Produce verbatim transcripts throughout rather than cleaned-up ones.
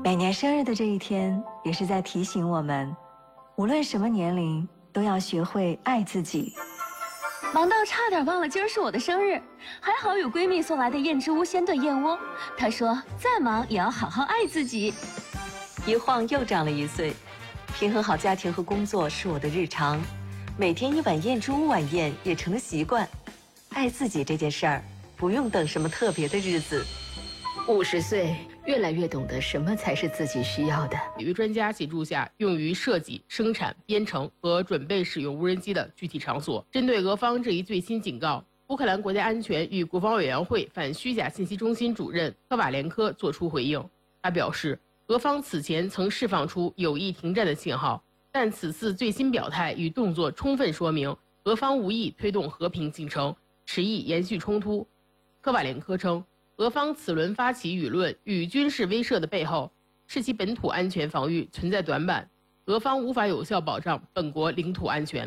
每年生日的这一天，也是在提醒我们，无论什么年龄，都要学会爱自己。 忙到差点忘了今儿是我的生日，还好有闺蜜送来的燕之屋鲜炖燕窝。她说再忙也要好好爱自己。 一晃又长了一岁，平衡好家庭和工作是我的日常，每天一碗燕之屋晚宴也成了习惯。爱自己这件事儿，不用等什么特别的日子。 五十岁，越来越懂得什么才是自己需要的。 北约专家协助下，用于设计、生产、编程和准备使用无人机的具体场所。针对俄方这一最新警告，乌克兰国家安全与国防委员会反虚假信息中心主任科瓦连科作出回应。他表示，俄方此前曾释放出有意停战的信号，但此次最新表态与动作充分说明，俄方无意推动和平进程，持意延续冲突。科瓦连科称，俄方此轮发起舆论与军事威慑的背后，是其本土安全防御存在短板，俄方无法有效保障本国领土安全。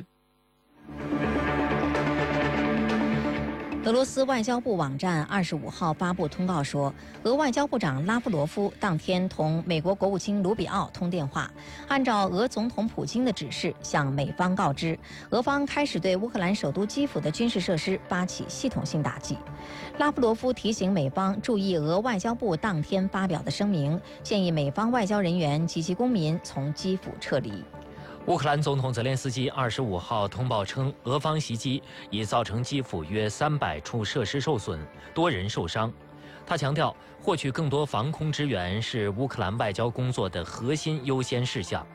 俄罗斯外交部网站二十五号发布通告说，俄外交部长拉夫罗夫当天同美国国务卿卢比奥通电话，按照俄总统普京的指示，向美方告知，俄方开始对乌克兰首都基辅的军事设施发起系统性打击。拉夫罗夫提醒美方注意俄外交部当天发表的声明，建议美方外交人员及其公民从基辅撤离。 乌克兰总统泽连斯基二十五号通报称，俄方袭击已造成基辅约三百处设施受损，多人受伤。他强调，获取更多防空支援是乌克兰外交工作的核心优先事项。